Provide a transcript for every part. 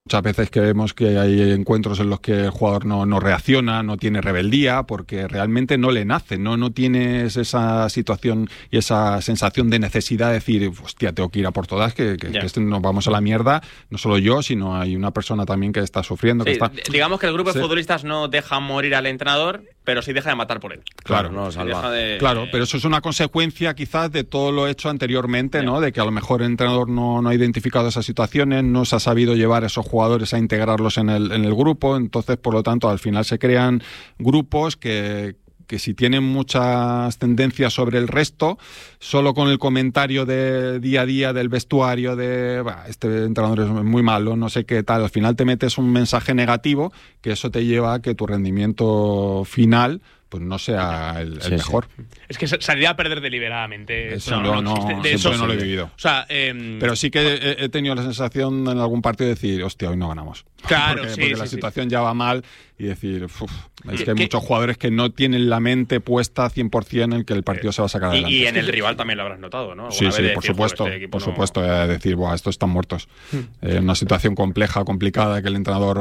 Muchas veces que vemos que hay encuentros en los que el jugador no reacciona, no tiene rebeldía, porque realmente no le nace, no tienes esa situación y esa sensación de necesidad de decir, hostia, tengo que ir a por todas, que nos vamos a la mierda, no solo yo, sino hay una persona también que está sufriendo. Sí, que está... Digamos que el grupo de futbolistas no deja morir al entrenador, pero sí deja de matar por él. Claro, no salva. Claro, pero eso es una consecuencia quizás de todo lo hecho anteriormente, ¿no? De que a lo mejor el entrenador no ha identificado esas situaciones, no se ha sabido llevar a esos jugadores a integrarlos en el grupo, entonces por lo tanto al final se crean grupos que si tienen muchas tendencias sobre el resto, solo con el comentario de día a día del vestuario de este entrenador es muy malo, no sé qué tal, al final te metes un mensaje negativo que eso te lleva a que tu rendimiento final pues no sea el mejor. Sí. Es que salir a perder deliberadamente. Eso no lo he vivido. O sea, pero sí que he tenido la sensación en algún partido de decir, hostia, hoy no ganamos. Claro, porque la situación ya va mal y decir, es que hay muchos jugadores que no tienen la mente puesta 100% en que el partido se va a sacar adelante. Y en el rival también lo habrás notado, ¿no? Sí, por supuesto. Por supuesto, decir, estos están muertos. Una situación complicada, que el entrenador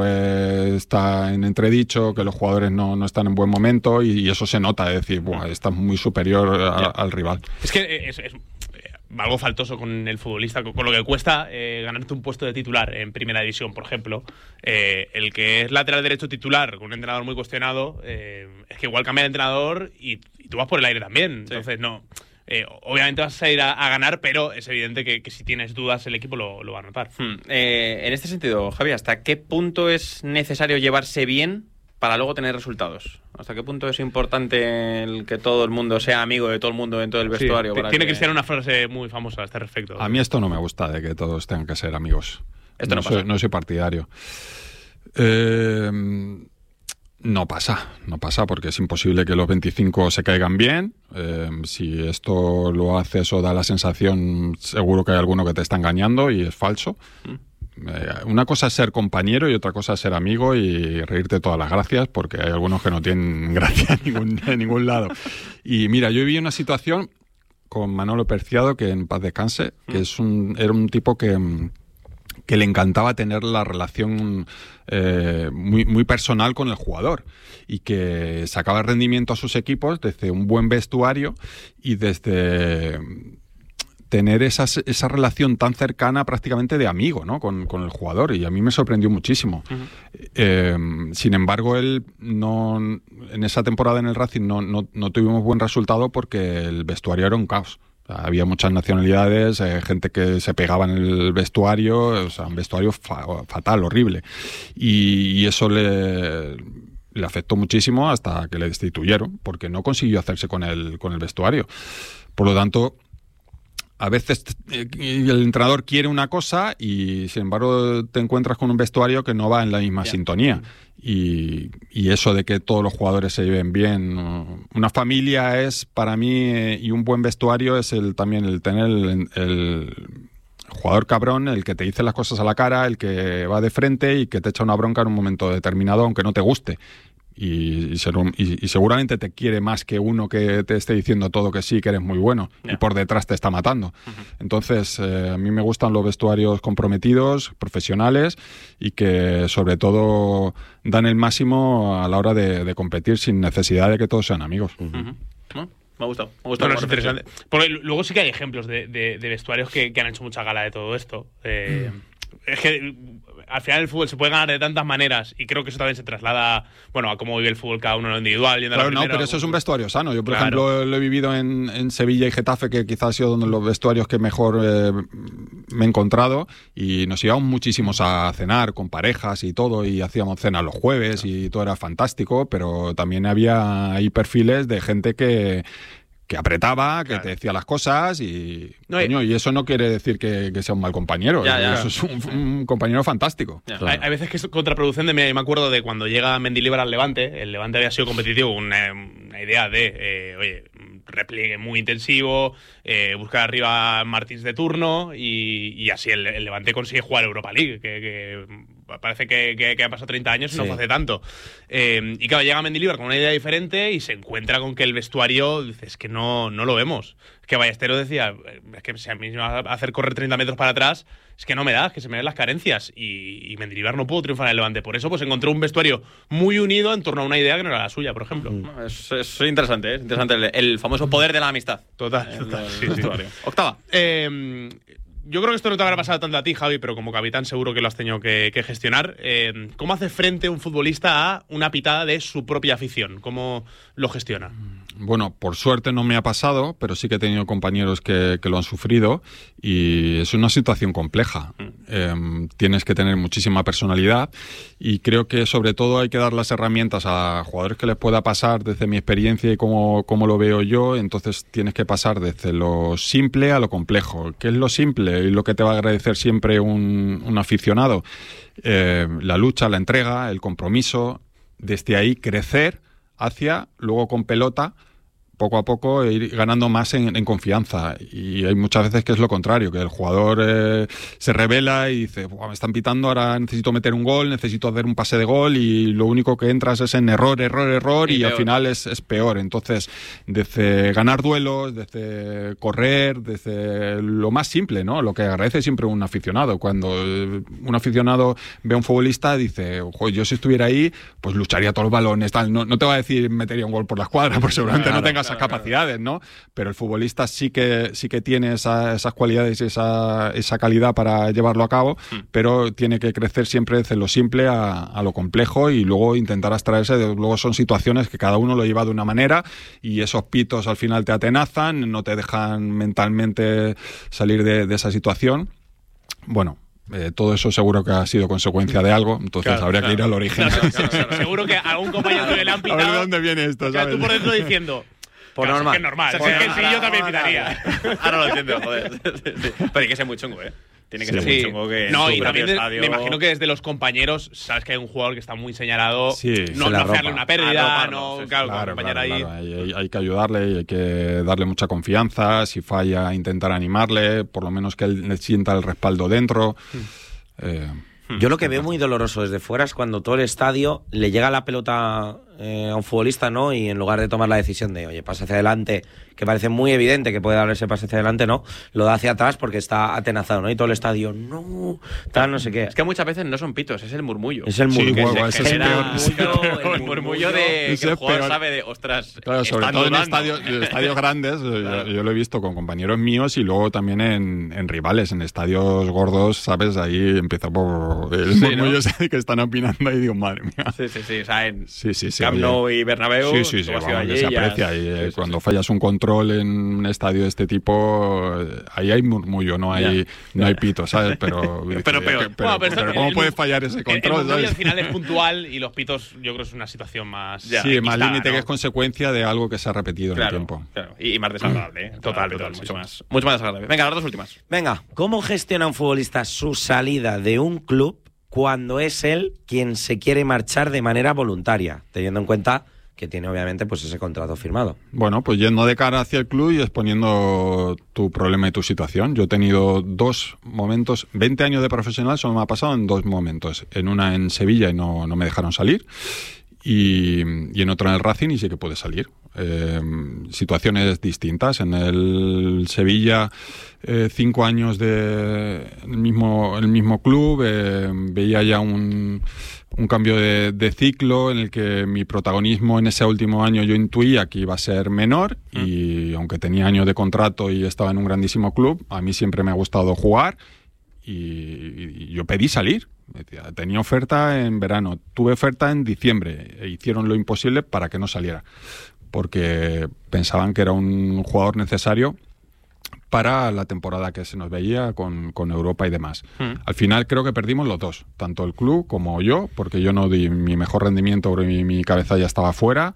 está en entredicho, que los jugadores no están en buen momento y eso se nota, es decir, está muy superior al rival. Es que es algo faltoso con el futbolista, con lo que cuesta ganarte un puesto de titular en primera división, por ejemplo. El que es lateral derecho titular con un entrenador muy cuestionado, es que igual cambia de entrenador y tú vas por el aire también. Sí. Entonces, obviamente vas a ir a ganar, pero es evidente que si tienes dudas el equipo lo va a notar. En este sentido, Javi, ¿hasta qué punto es necesario llevarse bien para luego tener resultados? ¿Hasta qué punto es importante el que todo el mundo sea amigo de todo el mundo dentro del vestuario? Sí, tiene Cristiano una frase muy famosa a este respecto. A mí esto no me gusta, de que todos tengan que ser amigos. Esto no pasa. No soy partidario. No pasa porque es imposible que los 25 se caigan bien. Si esto lo haces o da la sensación, seguro que hay alguno que te está engañando y es falso. Una cosa es ser compañero y otra cosa es ser amigo y reírte todas las gracias, porque hay algunos que no tienen gracia en ningún lado. Y mira, yo viví una situación con Manolo Perciado, que en paz descanse, que era un tipo que le encantaba tener la relación muy personal con el jugador y que sacaba rendimiento a sus equipos desde un buen vestuario y desde tener esa relación tan cercana, prácticamente de amigo, ¿no? con el jugador, y a mí me sorprendió muchísimo. Sin embargo, él en esa temporada en el Racing no tuvimos buen resultado porque el vestuario era un caos. O sea, había muchas nacionalidades, gente que se pegaba en el vestuario, o sea, un vestuario fatal, horrible. Y eso le afectó muchísimo hasta que le destituyeron, porque no consiguió hacerse con el vestuario. Por lo tanto, a veces el entrenador quiere una cosa y sin embargo te encuentras con un vestuario que no va en la misma sintonía. Y eso de que todos los jugadores se lleven bien, una familia es para mí, y un buen vestuario es también el tener el jugador cabrón, el que te dice las cosas a la cara, el que va de frente y que te echa una bronca en un momento determinado aunque no te guste. Y seguramente te quiere más que uno que te esté diciendo todo que sí, que eres muy bueno, y por detrás te está matando. Entonces, a mí me gustan los vestuarios comprometidos, profesionales, y que sobre todo dan el máximo a la hora de competir sin necesidad de que todos sean amigos. Me ha gustado. Bueno, es interesante. Porque luego sí que hay ejemplos de vestuarios que han hecho mucha gala de todo esto. Es que al final el fútbol se puede ganar de tantas maneras y creo que eso también se traslada, a cómo vive el fútbol cada uno en lo individual. Claro, pero eso es un vestuario sano. Yo, por ejemplo, lo he vivido en Sevilla y Getafe, que quizás ha sido donde los vestuarios que mejor me he encontrado, y nos íbamos muchísimos a cenar con parejas y todo, y hacíamos cenas los jueves y todo era fantástico, pero también había ahí perfiles de gente que apretaba, que te decía las cosas y eso no quiere decir que sea un mal compañero. Eso es un compañero fantástico. Hay veces que es contraproducente. Mira, yo me acuerdo de cuando llega Mendilibar al Levante. El Levante había sido competitivo, una idea de repliegue muy intensivo, buscar arriba a Martins de turno y así el Levante consigue jugar Europa League, que parece que ha pasado 30 años y no Sí. fue hace tanto. Y claro, llega Mendilibar con una idea diferente y se encuentra con que el vestuario, dices, que no lo vemos. Que Ballesteros decía, es que si a mí me va a hacer correr 30 metros para atrás, es que no me da, es que se me ven las carencias. Y Mendilibar no pudo triunfar en el Levante. Por eso pues encontró un vestuario muy unido en torno a una idea que no era la suya, por ejemplo. Es interesante, es interesante el famoso poder de la amistad. Total. Sí, sí. Octava. Yo creo que esto no te habrá pasado tanto a ti, Javi, pero como capitán seguro que lo has tenido que gestionar. ¿Cómo hace frente un futbolista a una pitada de su propia afición? ¿Cómo lo gestiona? Bueno, por suerte no me ha pasado, pero sí que he tenido compañeros que lo han sufrido y es una situación compleja. Tienes que tener muchísima personalidad y creo que sobre todo hay que dar las herramientas a jugadores que les pueda pasar desde mi experiencia y cómo lo veo yo. Entonces tienes que pasar desde lo simple a lo complejo. ¿Qué es lo simple y lo que te va a agradecer siempre un aficionado? La lucha, la entrega, el compromiso. Desde ahí crecer hacia, luego con pelota, poco a poco ir ganando más en confianza. Y hay muchas veces que es lo contrario, que el jugador se revela y dice, me están pitando, ahora necesito meter un gol, necesito hacer un pase de gol y lo único que entras es en error y al final es peor. Entonces, desde ganar duelos, desde correr, desde lo más simple, ¿no? Lo que agradece siempre un aficionado. Cuando un aficionado ve a un futbolista, dice, yo si estuviera ahí, pues lucharía todos los balones, tal. No te va a decir metería un gol por la escuadra, porque seguramente no tengas esas capacidades, ¿no? Pero el futbolista sí que tiene esas cualidades y esa calidad para llevarlo a cabo, pero tiene que crecer siempre desde lo simple a lo complejo y luego intentar abstraerse. Luego son situaciones que cada uno lo lleva de una manera y esos pitos al final te atenazan, no te dejan mentalmente salir de esa situación. Bueno, todo eso seguro que ha sido consecuencia de algo, entonces habría que ir al origen. Claro. Seguro que a algún compañero le han pitado. A ver de dónde viene esto, ¿sabes? Tú por dentro diciendo... Por claro, normal. Es que es normal. Por Es que normal. sí, yo también pitaría. Ahora lo entiendo, joder. Sí. Pero hay que ser muy chungo, ¿eh? Tiene que ser muy chungo que no, en y tu también propio estadio... me imagino que desde los compañeros sabes que hay un jugador que está muy señalado. Sí, no se la hacerle ropa. una pérdida, Arroparlo, sí, claro, Claro, acompañar ahí. Hay que ayudarle y hay que darle mucha confianza. Si falla, intentar animarle, por lo menos que él sienta el respaldo dentro. Yo lo que veo muy doloroso desde fuera es cuando todo el estadio le llega la pelota a un futbolista, ¿no? Y en lugar de tomar la decisión de, oye, pase hacia adelante, que parece muy evidente que puede dar ese pase hacia adelante, ¿no? Lo da hacia atrás porque está atenazado, ¿no? Y todo el estadio, no, tal, no sé qué. Es que muchas veces no son pitos, es el murmullo. Es el murmullo. Sí, guau, Que ese es genera peor. el murmullo de Ese que el es jugador peor. sabe de, ostras, Claro, sobre están todo en dudando. estadios grandes, yo lo he visto con compañeros míos y luego también en rivales, en estadios gordos, ¿sabes? Ahí empieza por el murmullo ese que están opinando y digo, madre mía. Sí. O sea, en Sí, Camp Nou y Bernabéu, Sí, tú has ido vamos, allí que se y ya- aprecia. Y Sí. cuando fallas un control en un estadio de este tipo, ahí hay murmullo, no hay pito, ¿sabes? Pero Pero peor. Bueno, pero ¿cómo puede fallar ese El control? murmullo ¿sabes? al final es puntual y los pitos yo creo que es una situación más... Sí, más enquistada, límite ¿no? que es consecuencia de algo que se ha repetido en el tiempo. Claro. Y más desagradable, ¿eh? Total, mucho más desagradable. Venga, las dos últimas. Venga, ¿cómo gestiona un futbolista su salida de un club cuando es él quien se quiere marchar de manera voluntaria, teniendo en cuenta que tiene obviamente pues ese contrato firmado? Bueno, pues yendo de cara hacia el club y exponiendo tu problema y tu situación. Yo he tenido dos momentos, 20 años de profesional, solo me ha pasado en dos momentos. En una en Sevilla y no me dejaron salir. Y en otra en el Racing y sí que pude salir. Situaciones distintas. En el Sevilla, 5 años de el mismo club, veía ya un cambio de ciclo en el que mi protagonismo en ese último año yo intuía que iba a ser menor y aunque tenía años de contrato y estaba en un grandísimo club, a mí siempre me ha gustado jugar y yo pedí salir. Tenía oferta en verano, tuve oferta en diciembre e hicieron lo imposible para que no saliera porque pensaban que era un jugador necesario para la temporada que se nos veía con Europa y demás. Al final creo que perdimos los dos, tanto el club como yo, porque yo no di mi mejor rendimiento porque mi cabeza ya estaba fuera.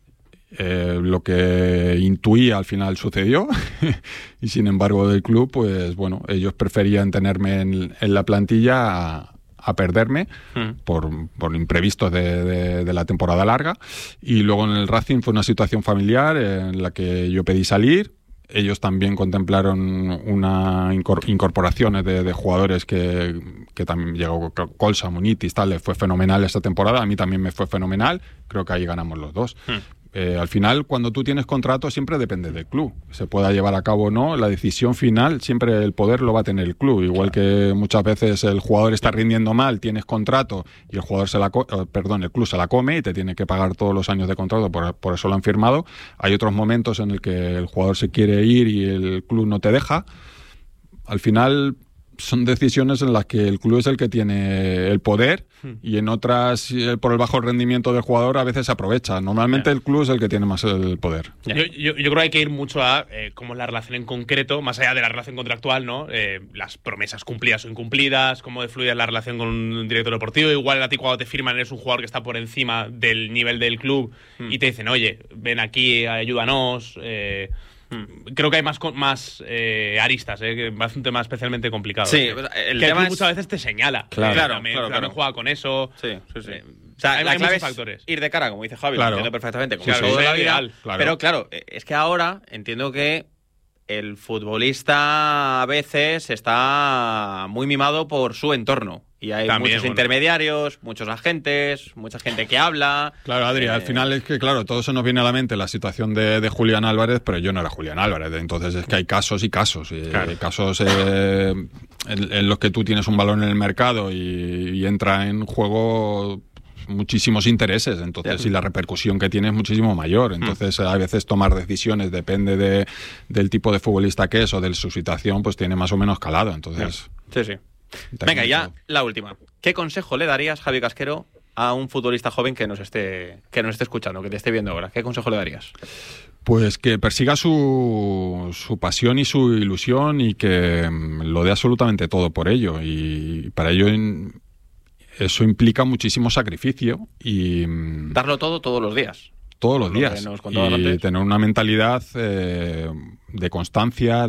Lo que intuía al final sucedió y sin embargo del club, pues bueno, ellos preferían tenerme en la plantilla a perderme por imprevistos de la temporada larga. Y luego en el Racing fue una situación familiar en la que yo pedí salir. ellos también contemplaron una incorporaciones de jugadores que también llegó Colsa, Munitis, tal, le fue fenomenal esta temporada, a mí también me fue fenomenal, creo que ahí ganamos los dos. Al final, cuando tú tienes contrato, siempre depende del club. Se pueda llevar a cabo o no, la decisión final, siempre el poder lo va a tener el club. Igual que muchas veces el jugador está rindiendo mal, tienes contrato y el jugador el club se la come y te tiene que pagar todos los años de contrato, por eso lo han firmado. Hay otros momentos en el que el jugador se quiere ir y el club no te deja. Al final son decisiones en las que el club es el que tiene el poder y en otras, por el bajo rendimiento del jugador, a veces se aprovecha. Normalmente el club es el que tiene más el poder. Yo creo que hay que ir mucho a cómo es la relación en concreto, más allá de la relación contractual, ¿no? Las promesas cumplidas o incumplidas, cómo de fluida la relación con un director deportivo. Igual a ti cuando te firman eres un jugador que está por encima del nivel del club y te dicen, oye, ven aquí, ayúdanos. Creo que hay más aristas, que es un tema especialmente complicado. Sí, el tema muchas veces te señala. Claro. Juega con eso. Sí. O sea, la clave es factores. Ir de cara, como dice Javi, claro. Lo entiendo perfectamente. Como claro, todo de la vida. ideal, claro. Pero claro, es que ahora entiendo que el futbolista a veces está muy mimado por su entorno. Y hay muchos intermediarios, muchos agentes, mucha gente que habla. Claro, Adri, al final es que, claro, todo se nos viene a la mente la situación de Julián Álvarez, pero yo no era Julián Álvarez. Entonces es que hay casos y casos. Hay casos en los que tú tienes un balón en el mercado y entra en juego muchísimos intereses, entonces, y la repercusión que tiene es muchísimo mayor. Entonces, a veces tomar decisiones depende del tipo de futbolista que es o de su situación, pues tiene más o menos calado. Entonces, sí. Venga, ya la última. ¿Qué consejo le darías, Javi Casquero, a un futbolista joven que nos esté escuchando, que te esté viendo ahora? ¿Qué consejo le darías? Pues que persiga su pasión y su ilusión y que lo dé absolutamente todo por ello. Y para ello eso implica muchísimo sacrificio y darlo todo todos los días. Todos los días. Y tener una mentalidad de constancia,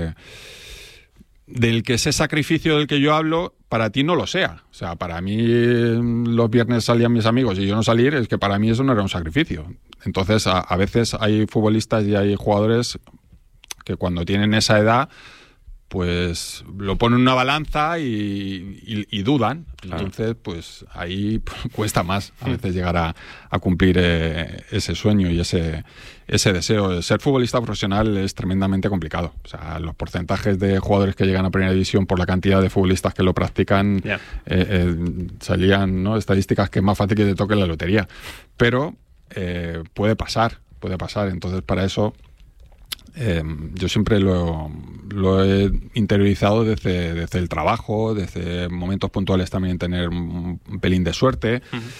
del que ese sacrificio del que yo hablo para ti no lo sea. O sea, para mí los viernes salían mis amigos y yo no salir, es que para mí eso no era un sacrificio. Entonces, a veces hay futbolistas y hay jugadores que cuando tienen esa edad, pues lo ponen en una balanza y dudan. Entonces, pues ahí cuesta más a veces llegar a cumplir ese sueño y ese deseo. Ser futbolista profesional es tremendamente complicado. O sea, los porcentajes de jugadores que llegan a Primera División por la cantidad de futbolistas que lo practican salían, ¿no?, estadísticas que es más fácil que te toque la lotería. Pero puede pasar. Entonces, para eso yo siempre lo he interiorizado desde el trabajo, desde momentos puntuales también tener un pelín de suerte,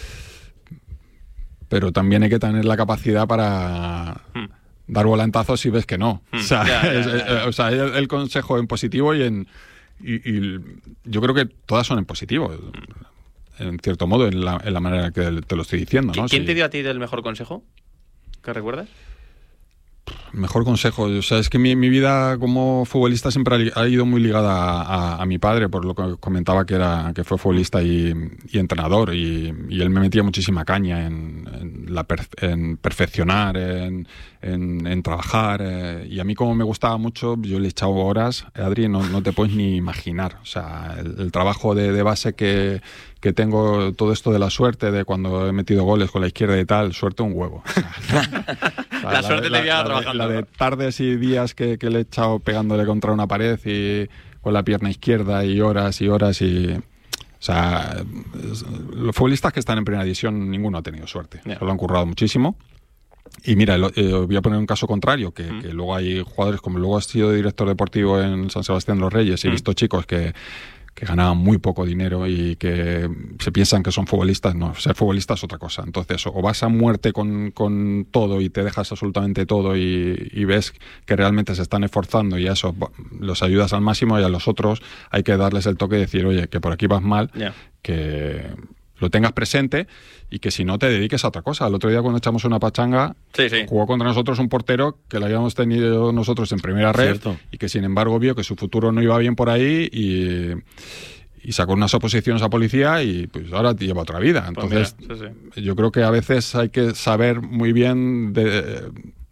pero también hay que tener la capacidad para dar volantazos si ves que no. O sea, el consejo en positivo y yo creo que todas son en positivo, en cierto modo, en la manera que te lo estoy diciendo, ¿no? ¿Quién te dio a ti el mejor consejo? ¿Qué recuerdas? Mejor consejo, o sea, es que mi vida como futbolista siempre ha ido muy ligada a mi padre, por lo que comentaba que fue futbolista y entrenador, y él me metía muchísima caña en perfeccionar, en trabajar, y a mí como me gustaba mucho, yo le he echado horas, Adri, no te puedes ni imaginar. O sea, el trabajo de base que tengo, todo esto de la suerte, de cuando he metido goles con la izquierda y tal, suerte un huevo. O sea, la suerte te había trabajando. La de tardes y días que le he echado pegándole contra una pared y con la pierna izquierda y horas y horas y... O sea, los futbolistas que están en Primera División, ninguno ha tenido suerte. Se lo han currado muchísimo. Y mira, voy a poner un caso contrario, que luego hay jugadores, como luego he sido director deportivo en San Sebastián de los Reyes, y he visto chicos que ganaban muy poco dinero y que se piensan que son futbolistas. No, ser futbolista es otra cosa. Entonces, o vas a muerte con todo y te dejas absolutamente todo y ves que realmente se están esforzando y a eso los ayudas al máximo, y a los otros hay que darles el toque y decir, oye, que por aquí vas mal, que lo tengas presente y que si no te dediques a otra cosa. El otro día cuando echamos una pachanga, jugó contra nosotros un portero que lo habíamos tenido nosotros en primera red. Cierto. Y que sin embargo vio que su futuro no iba bien por ahí y sacó unas oposiciones a policía y pues ahora lleva otra vida. Entonces yo creo que a veces hay que saber muy bien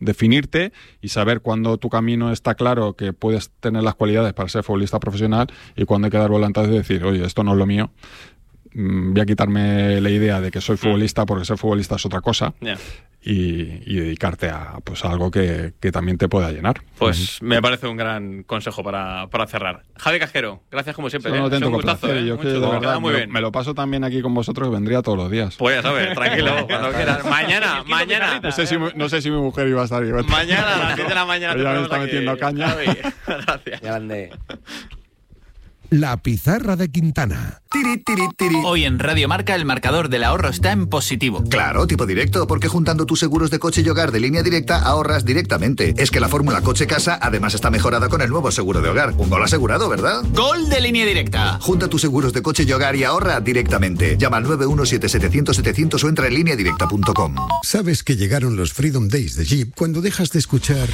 definirte y saber cuándo tu camino está claro, que puedes tener las cualidades para ser futbolista profesional, y cuándo hay que dar volantazo y decir, oye, esto no es lo mío, voy a quitarme la idea de que soy futbolista, porque ser futbolista es otra cosa. Yeah. Y dedicarte a algo que también te pueda llenar. Pues me parece un gran consejo para cerrar. Javi Casquero, gracias como siempre. No, un gustazo. Yo que, de verdad, muy bien. Me lo paso también aquí con vosotros, que vendría todos los días. Pues ya sabes, tranquilo, cuando quieras. Mañana. No sé si mi mujer iba a estar. Mañana a las 10 de la mañana. Ella me está metiendo caña. Javi, gracias. Grande. La pizarra de Quintana. Hoy en Radio Marca el marcador del ahorro está en positivo. Claro, tipo directo, porque juntando tus seguros de coche y hogar de Línea Directa ahorras directamente. Es que la fórmula coche-casa además está mejorada con el nuevo seguro de hogar. Un gol asegurado, ¿verdad? ¡Gol de Línea Directa! Junta tus seguros de coche y hogar y ahorra directamente. Llama al 917-700-700 o entra en lineadirecta.com. ¿Sabes que llegaron los Freedom Days de Jeep cuando dejas de escuchar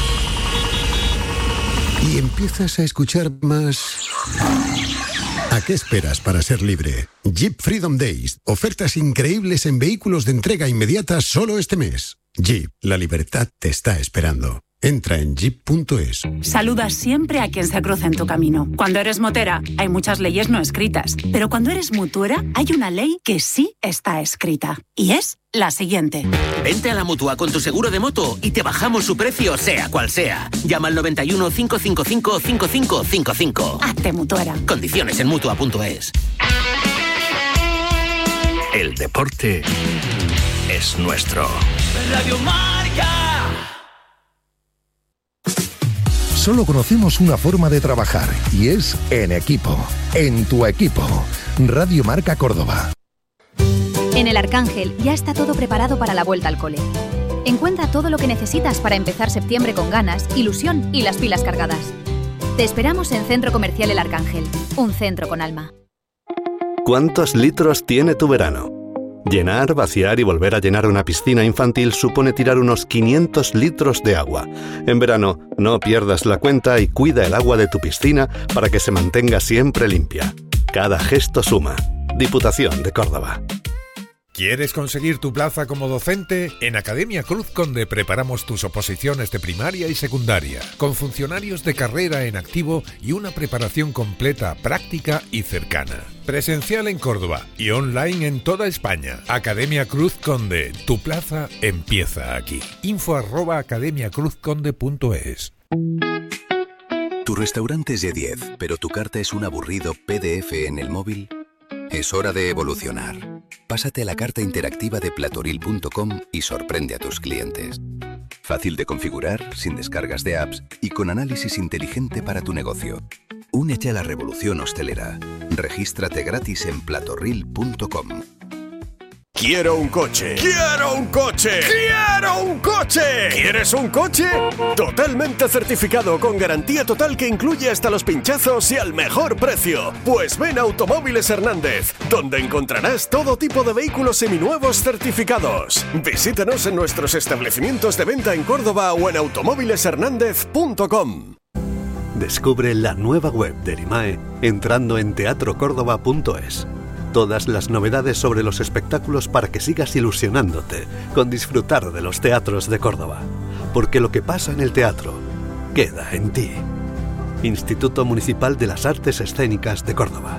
y empiezas a escuchar más? ¿A qué esperas para ser libre? Jeep Freedom Days. Ofertas increíbles en vehículos de entrega inmediata solo este mes. Jeep, la libertad te está esperando. Entra en jeep.es. Saludas siempre a quien se cruza en tu camino. Cuando eres motera, hay muchas leyes no escritas. Pero cuando eres mutuera, hay una ley que sí está escrita. Y es la siguiente. Vente a la Mutua con tu seguro de moto y te bajamos su precio, sea cual sea. Llama al 91 555 5555. Hazte mutuera. Condiciones en Mutua.es. El deporte es nuestro. Radio Marca. Solo conocemos una forma de trabajar y es en equipo. En tu equipo. Radio Marca Córdoba. En el Arcángel ya está todo preparado para la vuelta al cole. Encuentra todo lo que necesitas para empezar septiembre con ganas, ilusión y las pilas cargadas. Te esperamos en Centro Comercial El Arcángel, un centro con alma. ¿Cuántos litros tiene tu verano? Llenar, vaciar y volver a llenar una piscina infantil supone tirar unos 500 litros de agua. En verano, no pierdas la cuenta y cuida el agua de tu piscina para que se mantenga siempre limpia. Cada gesto suma. Diputación de Córdoba. ¿Quieres conseguir tu plaza como docente? En Academia Cruz Conde preparamos tus oposiciones de primaria y secundaria, con funcionarios de carrera en activo y una preparación completa, práctica y cercana. Presencial en Córdoba y online en toda España. Academia Cruz Conde, tu plaza empieza aquí. info@academiacruzconde.es. Tu restaurante es de 10, pero tu carta es un aburrido PDF en el móvil. Es hora de evolucionar. Pásate a la carta interactiva de platoril.com y sorprende a tus clientes. Fácil de configurar, sin descargas de apps y con análisis inteligente para tu negocio. Únete a la revolución hostelera. Regístrate gratis en platoril.com. ¡Quiero un coche! ¡Quiero un coche! ¡Quiero un coche! ¿Quieres un coche? Totalmente certificado, con garantía total que incluye hasta los pinchazos y al mejor precio. Pues ven a Automóviles Hernández, donde encontrarás todo tipo de vehículos seminuevos certificados. Visítanos en nuestros establecimientos de venta en Córdoba o en automóvileshernandez.com. Descubre la nueva web de Erimae entrando en teatrocórdoba.es. Todas las novedades sobre los espectáculos para que sigas ilusionándote con disfrutar de los teatros de Córdoba. Porque lo que pasa en el teatro queda en ti. Instituto Municipal de las Artes Escénicas de Córdoba.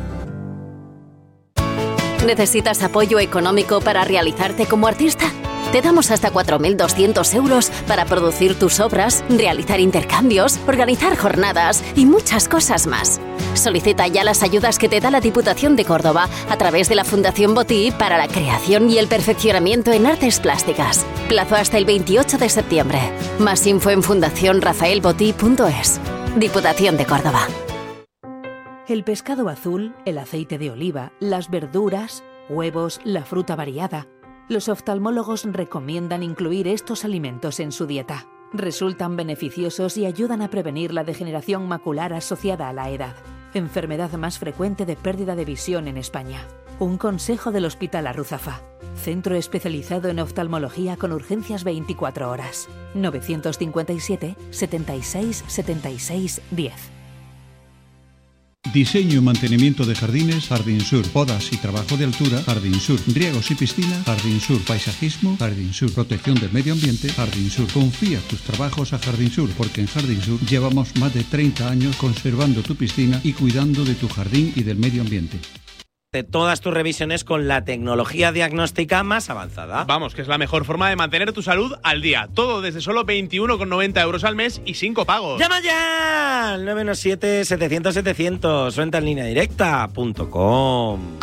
¿Necesitas apoyo económico para realizarte como artista? Te damos hasta 4.200 euros para producir tus obras, realizar intercambios, organizar jornadas y muchas cosas más. Solicita ya las ayudas que te da la Diputación de Córdoba a través de la Fundación Botí para la creación y el perfeccionamiento en artes plásticas. Plazo hasta el 28 de septiembre. Más info en fundacionrafaelbotí.es. Diputación de Córdoba. El pescado azul, el aceite de oliva, las verduras, huevos, la fruta variada. Los oftalmólogos recomiendan incluir estos alimentos en su dieta. Resultan beneficiosos y ayudan a prevenir la degeneración macular asociada a la edad, enfermedad más frecuente de pérdida de visión en España. Un consejo del Hospital Arruzafa, centro especializado en oftalmología con urgencias 24 horas. 957 76 76 10. Diseño y mantenimiento de jardines, Jardín Sur. Podas y trabajo de altura, Jardín Sur. Riegos y piscina, Jardín Sur. Paisajismo, Jardín Sur. Protección del medio ambiente, Jardín Sur. Confía tus trabajos a Jardín Sur, porque en Jardín Sur llevamos más de 30 años conservando tu piscina y cuidando de tu jardín y del medio ambiente. De todas tus revisiones con la tecnología diagnóstica más avanzada. Vamos, que es la mejor forma de mantener tu salud al día. Todo desde solo 21,90 euros al mes y 5 pagos. ¡Llama ya! 917-700-700. Venta en línea directa.com.